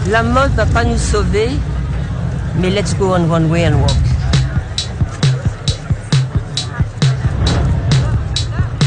La mode va pas nous sauver, mais let's go on one way and walk.